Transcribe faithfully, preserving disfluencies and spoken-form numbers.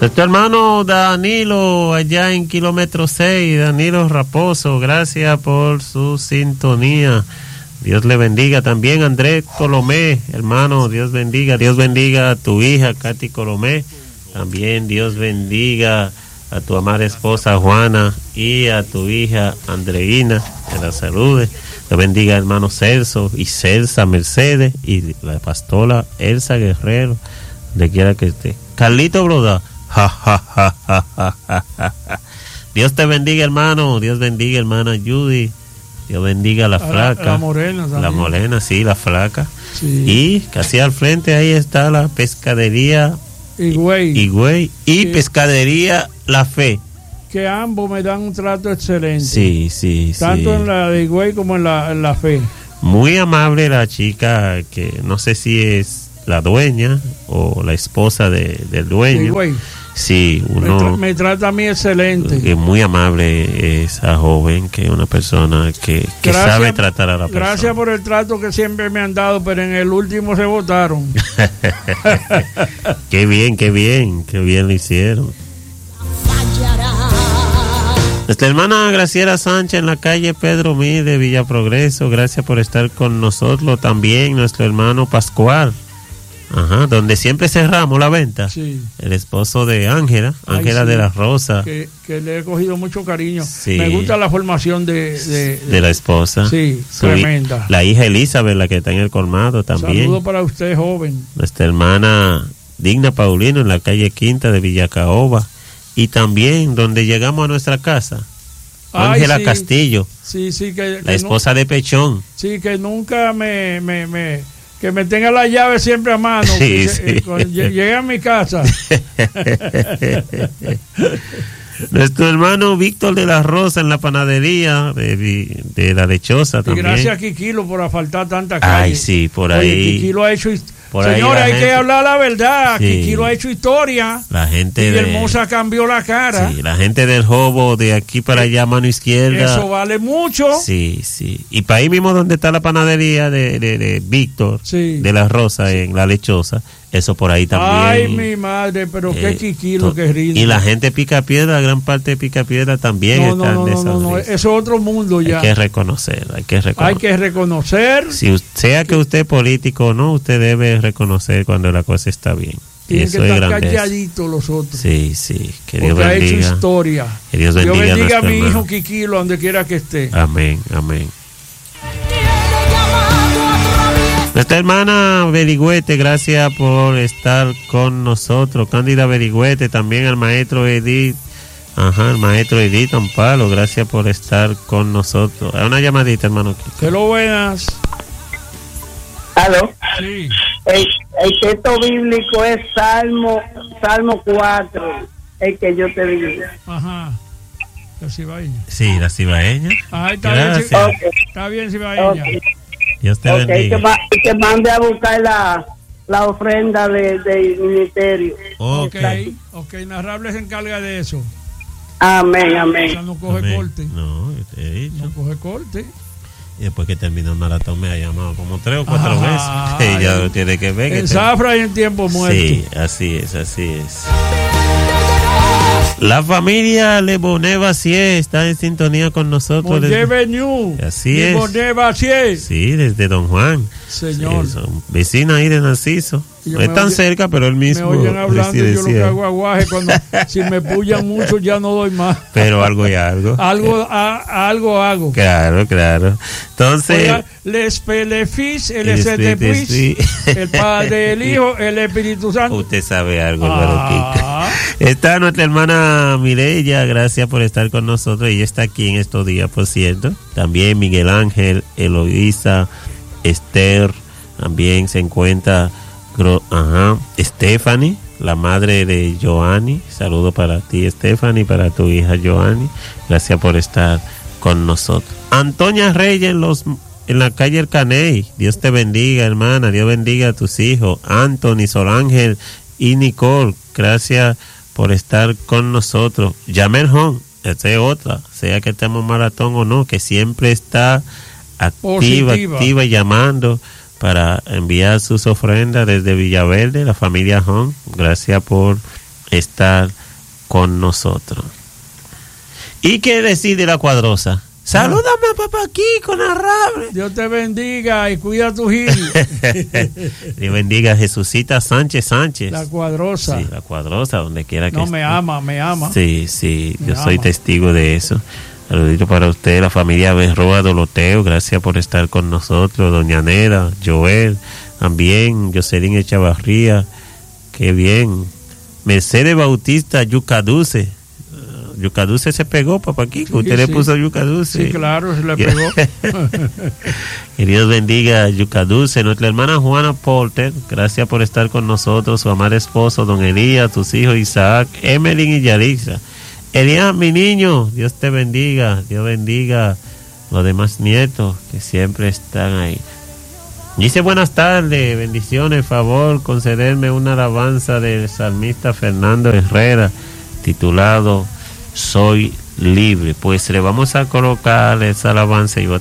Nuestro hermano Danilo, allá en kilómetro seis, Danilo Raposo, gracias por su sintonía. Dios le bendiga. También Andrés Colomé, hermano, Dios bendiga. Dios bendiga a tu hija, Katy Colomé. También Dios bendiga a tu amada esposa Juana y a tu hija Andreina, que la salude. Dios bendiga, hermano Celso y Celsa Mercedes y la pastora Elsa Guerrero, donde quiera que esté. Carlito Broda, ja, ja, ja, ja, ja, ja, ja. Dios te bendiga, hermano. Dios bendiga, hermana Judy. Dios bendiga a la flaca. La, la morena también. La morena, sí, la flaca. Sí. Y casi al frente ahí está la pescadería Higüey. Higüey y Sí. pescadería La Fe. Que ambos me dan un trato excelente. Sí, sí, Tanto sí. en la de Higüey como en la, en la Fe. Muy amable la chica, que no sé si es la dueña o la esposa de, del dueño. Higüey. Sí, Me, uno tra- me trata a mí excelente. que muy amable esa joven, que es una persona que, que Gracias- sabe tratar a la persona. Gracias por el trato que siempre me han dado, pero en el último se votaron. Qué bien, qué bien, qué bien lo hicieron. Nuestra hermana Graciela Sánchez en la calle Pedro Mí de Villa Progreso, gracias por estar con nosotros. También nuestro hermano Pascual, ajá, donde siempre cerramos la venta. Sí. El esposo de Ángela, Ay, Ángela sí. de la Rosa, Que, que le he cogido mucho cariño. Sí. Me gusta la formación de, de, de la esposa. Sí, Su hi- tremenda. La hija Elizabeth, la que está en el colmado también. Saludo para usted, joven. Nuestra hermana Digna Paulino en la calle Quinta de Villacaoba. Y también donde llegamos a nuestra casa, Ay, Ángela sí. Castillo, Sí, sí, que, la que esposa de Pechón. nu- sí, que nunca me, me, me que me tenga la llave siempre a mano. Sí, que, sí. eh, cuando lle- llegue a mi casa. Nuestro hermano Víctor de la Rosa en la panadería de, Vi- de la Lechosa Y también. gracias a Kikilo por asfaltar tanta calle. Ay, sí, por Oye, ahí. Kikilo ha hecho hist- por ahí Señores, la hay gente- que hablar la verdad. Sí. Kikilo ha hecho historia. La gente Y de Hermosa cambió la cara. sí, la gente del Jobo de aquí para allá, mano izquierda. Eso vale mucho. Sí, sí. Y para ahí mismo donde está la panadería de, de, de Víctor, Sí. de la Rosa, en la Lechosa, eso por ahí también. Ay, mi madre, pero qué Eh, Kikilo to- que rinde. Y la gente Pica Piedra, gran parte de Pica Piedra también No, no, están no, de no, esa no, no, risa. eso es otro mundo ya. Hay que reconocer, hay que reconocer. Hay que reconocer. Si us- sea que usted es político o no, usted debe reconocer cuando la cosa está bien. Y Tienen eso que es estar grandeza. calladitos los otros. Sí, sí. Que Dios Porque ha hecho bendiga. historia. Que Dios Dios bendiga, bendiga a nuestro mi hijo hermano. Kikilo, donde quiera que esté. Amén, amén. Nuestra hermana Berigüete, gracias por estar con nosotros. Cándida Berigüete, también al maestro Edith. Ajá, el maestro Edith Ampalo, gracias por estar con nosotros. Hay una llamadita, hermano. Hello, buenas. Aló. Sí. El, el texto bíblico es Salmo, Salmo cuatro, el que yo te digo. Ajá. La cibaeña. Sí, la cibaeña. Ajá, está Gracias. bien. Ok. ci- Está bien, cibaeña. Ok. Dios te Ok, que, bendiga. ma- que mande a buscar la, la ofrenda de- del ministerio. Ok, Ok. ok, Narrable se encarga de eso. Amén, O sea, amén. no coge Amén. corte. No, te he dicho. No coge corte. Y después que terminó el maratón me ha llamado como tres o cuatro Ajá. veces. Y ya lo tiene que ver. que En te- zafra y en tiempo muerto. Sí, así es, así es. La familia Leboné Bacié está en sintonía con nosotros. Monje desde- Venu. Así es. Monje Bacié. Sí, desde Don Juan. Señor. Sí, son vecinos ahí de Narciso. Y yo No es me tan oye- cerca, pero él Me mismo oyen hablando y yo lo que residencial. hago aguaje cuando si me pullan mucho ya no doy más. Pero algo y algo. Algo, a- algo hago. Claro, claro. Entonces, Oiga, les pelefis, el El esetepuis, Espíritu, sí. el Padre, el Hijo, el Espíritu Santo. usted sabe algo, Ah. hermano Kiko. Está nuestra hermana Mireya, gracias por estar con nosotros. Ella está aquí en estos días, por cierto. También Miguel Ángel, Eloísa, Esther, también se encuentra Gro- ajá, Stephanie, la madre de Joanny. Saludo para ti, Stephanie, para tu hija Joanny. Gracias por estar con nosotros. Antonia Reyes en los en la calle El Caney. Dios te bendiga, hermana. Dios bendiga a tus hijos, Anthony, Solángel y Nicole. Gracias por estar con nosotros. Yamel Home, esta es otra, sea que estemos maratón o no, que siempre está activa, Positiva. activa, llamando para enviar sus ofrendas desde Villaverde, la familia Home. Gracias por estar con nosotros. ¿Y qué decir de la Cuadrosa? Salúdame a papá aquí con arrable. Dios te bendiga y cuida a tu gil. Dios bendiga a Jesucita Sánchez Sánchez. La Cuadrosa. Sí, la Cuadrosa, donde quiera que No, esté. me ama, me ama. Sí, sí, Me yo ama. soy testigo de eso. Saludito para usted, la familia Berroa Doloteo, gracias por estar con nosotros. Doña Nera, Joel, también, Jocelyn Echavarría, qué bien. Mercedes Bautista, Yucaduce. Yucaduce se pegó, papá Kiko. Usted Sí, le sí. puso Yucaduce. Sí, claro, se le pegó. Que Dios bendiga a Yucaduce, nuestra hermana Juana Porter, gracias por estar con nosotros, su amado esposo, don Elías, tus hijos Isaac, Emelyn y Yarixa. Elías, mi niño, Dios te bendiga, Dios bendiga los demás nietos que siempre están ahí. Dice buenas tardes, bendiciones, favor, concederme una alabanza del salmista Fernando Herrera, titulado Soy libre. Pues le vamos a colocar esa alabanza y va a